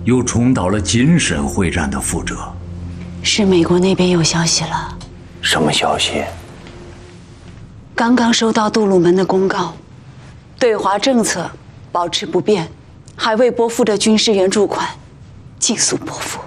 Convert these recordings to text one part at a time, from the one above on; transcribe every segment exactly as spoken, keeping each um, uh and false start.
又重蹈了谨审会战的覆辙。 是美国那边有消息了。 什么消息？ 刚刚收到杜鲁门的公告，对华政策保持不变，还未拨付的军事援助款尽速拨付。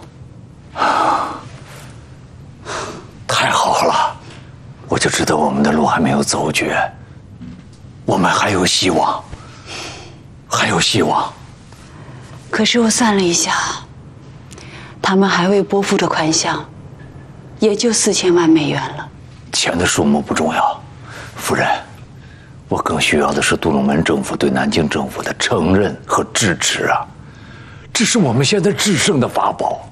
太好了，我就知道我们的路还没有走绝，我们还有希望，还有希望。 可是我算了一下，他们还未拨付的款项，也就四千万美元了。 钱的数目不重要，夫人，我更需要的是杜鲁门政府对南京政府的承认和支持啊！这是我们现在制胜的法宝。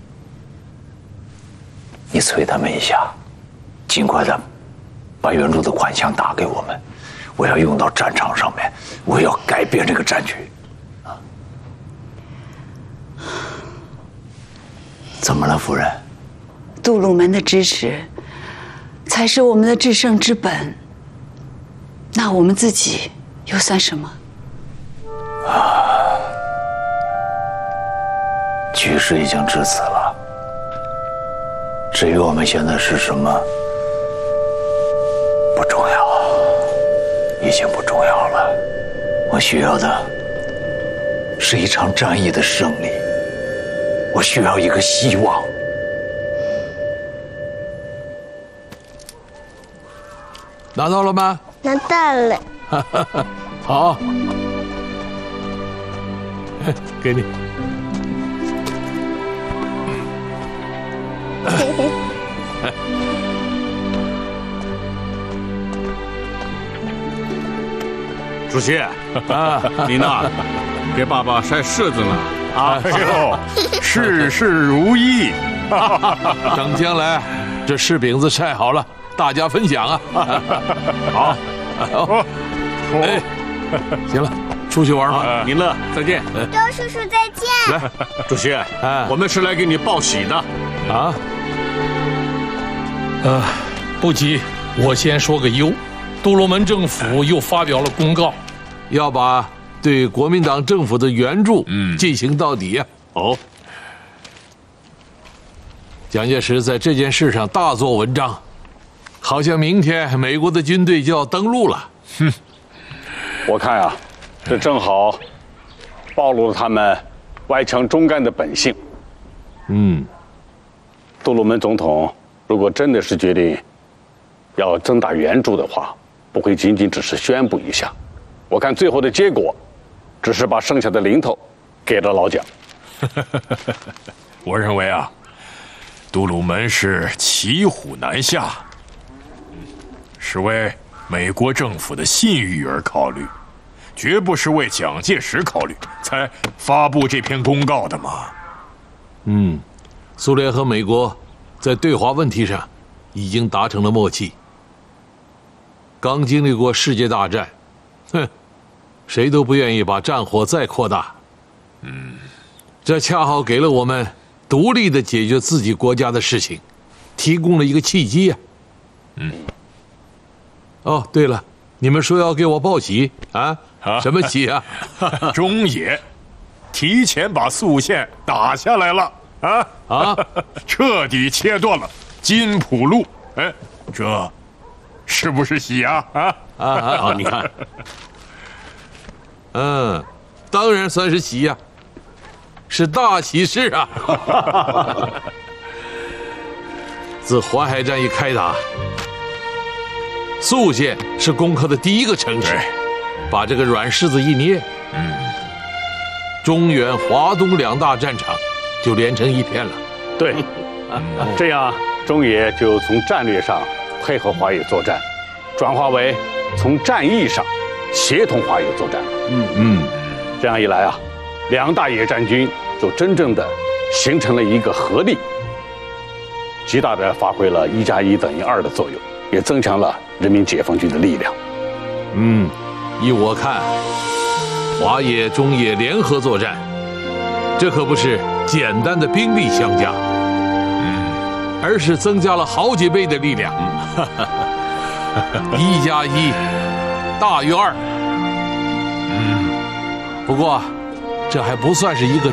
你催他们一下，尽快的把援助的款项打给我们，我要用到战场上面，我要改变这个战局。啊？怎么了，夫人？ 杜鲁门的支持，才是我们的制胜之本。那我们自己又算什么？ 啊，局势已经至此了。至于我们现在是什么，不重要，已经不重要了。我需要的是一场战役的胜利，我需要一个希望。 拿到了吗？ 拿到了。 好，给你。 主席啊，你呢？给爸爸晒柿子呢。啊， 哎呦，事事如意。 等将来这柿饼子晒好了，大家分享啊！ 好， 好，哎，行了，出去玩吧。 您乐，再见。 周叔叔再见。 来，主席，我们是来给你报喜的。 啊？ 呃，不急，我先说个忧。杜鲁门政府又发表了公告， 要把对国民党政府的援助嗯进行到底呀、 啊。哦。 蒋介石在这件事上大做文章，好像明天美国的军队就要登陆了。 哼，我看啊，这正好暴露了他们顽强忠肝的本性。 嗯， 杜鲁门总统如果真的是决定要增大援助的话，不会仅仅只是宣布一下。我看最后的结果，只是把剩下的零头给了老蒋。 我认为啊。杜鲁门是骑虎难下，是为美国政府的信誉而考虑，绝不是为蒋介石考虑才发布这篇公告的嘛。 嗯，苏联和美国在对华问题上已经达成了默契。刚经历过世界大战，哼，谁都不愿意把战火再扩大。嗯，这恰好给了我们独立的解决自己国家的事情，提供了一个契机呀、啊。嗯。哦，对了，你们说要给我报喜啊？啊什么喜啊？ 中野提前把速线打下来了啊啊！彻底切断了金浦路，哎，这是不是喜啊？啊啊啊！啊你看，嗯，当然算是喜呀、啊。是大喜事啊！自淮海战役开打，宿县是攻克的第一个城市，把这个软柿子一捏，嗯，中原、华东两大战场就连成一片了。 对，这样中野就从战略上配合华野作战，转化为从战役上协同华野作战。嗯嗯，这样一来啊，两大野战军就真正的形成了一个合力，极大的发挥了一加一等于二的作用，也增强了人民解放军的力量。 嗯，依我看，华野、中野联合作战，这可不是简单的兵力相加，嗯，而是增加了好几倍的力量。一加一大于二。嗯，不过这还不算是一个